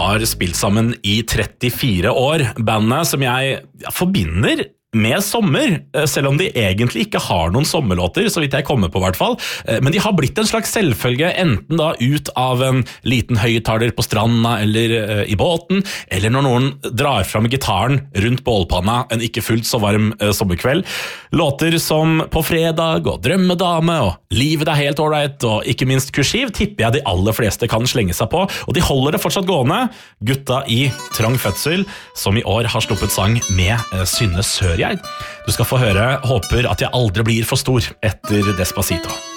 har spilt sammen i 34 år. Bandet som jeg forbinder med sommer, selv om de egentlig ikke har noen sommerlåter, så vidt jeg kommer på hvert fall. Men de har blitt en slags selvfølge, enten da ut av en liten høyttaler på stranda eller i båten, eller når noen drar fram gitaren rundt bålpanna en ikke fullt så varm sommerkveld. Låter som På fredag og Drømmedame og Livet er helt alright og ikke minst Kursiv tipper jeg de aller fleste kan slenge seg på, og de holder det fortsatt gående. Gutta i Trang Fødsel, som i år har sluppet sang med Synne Sørgjerd. Du skal få høre Håper at jeg aldri blir for stor etter Despacito.